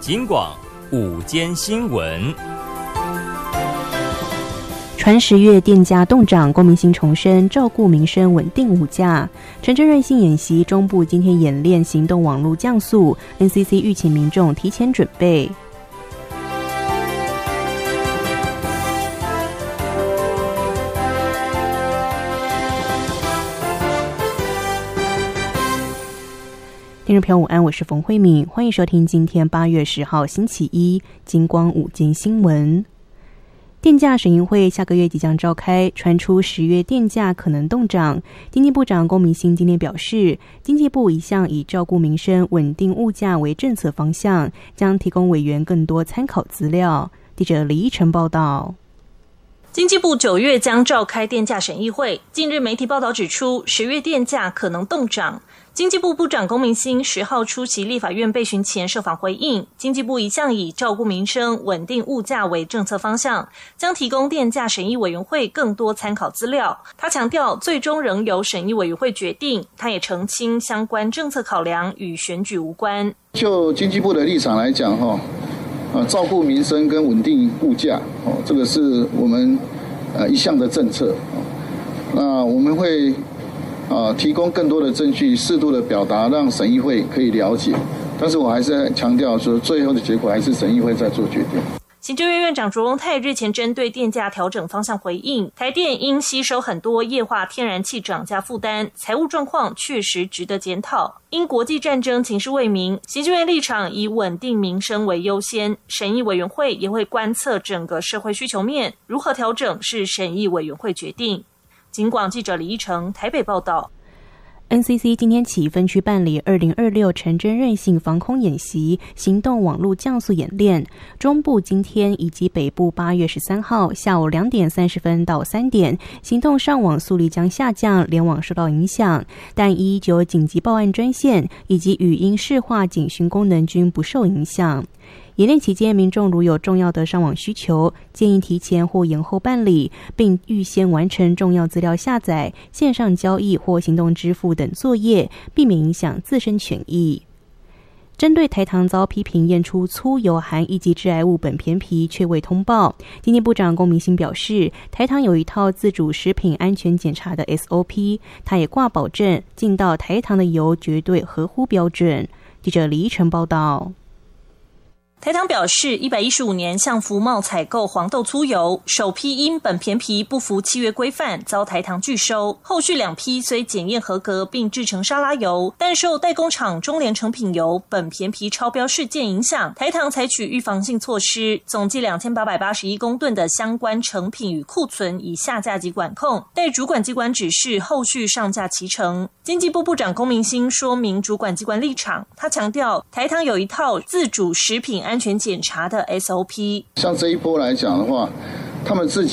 警广午间新闻。 传10月电价动涨，龚明鑫重申照顾民生、稳定物价。陈真韧性演习，中部今天演练行动网络降速 ，NCC 预请民众提前准备。听众朋友午安，我是冯慧敏，欢迎收听今天8月10号星期一金光午间新闻。电价审议会下个月即将召开，传出10月电价可能动涨。经济部长龚明鑫今天表示，经济部一向以照顾民生、稳定物价为政策方向，将提供委员更多参考资料。记者李依晨报道。 经济部9月将召开电价审议会，近日媒体报道指出，10月电价可能动涨。经济部部长龚明鑫10号出席立法院备询前受访回应，经济部一向以照顾民生、稳定物价为政策方向，将提供电价审议委员会更多参考资料。他强调，最终仍由审议委员会决定。他也澄清，相关政策考量与选举无关。 就经济部的立场来讲，照顾民生跟稳定物价，这个是我们一项的政策。那我们会提供更多的证据，适度的表达，让审议会可以了解。但是我还是强调说，最后的结果还是审议会在做决定。 行政院院长卓荣泰日前针对电价调整方向回应，台电应吸收很多液化天然气涨价负担，财务状况确实值得检讨。因国际战争情势未明，行政院立场以稳定民生为优先，审议委员会也会观测整个社会需求面，如何调整是审议委员会决定。警广记者李依成台北报道。 NCC 今天起分区办理2026陈真韧性防空演习行动网络降速演练，中部今天以及北部8月13号下午2点30分到3点，行动上网速率将下降，联网受到影响，但119紧急报案专线以及语音视话警讯功能均不受影响。演练期间，民众如有重要的上网需求，建议提前或延后办理，并预先完成重要资料下载、线上交易或行动支付等作业，避免影响自身权益。针对台糖遭批评验出粗油含一级致癌物苯偏皮却未通报，经济部长龚明鑫表示，台糖有一套自主食品安全检查的 SOP， 他也挂保证进到台糖的油绝对合乎标准。记者李依晨报道。 台糖表示，115年向福茂采购黄豆粗油，首批因苯偏皮不符契约规范，遭台糖拒收。后续2批虽检验合格并制成沙拉油，但受代工厂中联成品油苯偏皮超标事件影响，台糖采取预防性措施，总计2881公吨的相关成品与库存以下架及管控，待主管机关指示后续上架齐成。经济部部长龚明鑫说明主管机关立场，他强调，台糖有一套自主食品安全检查的 SOP。 像这一波来讲的话，他们自己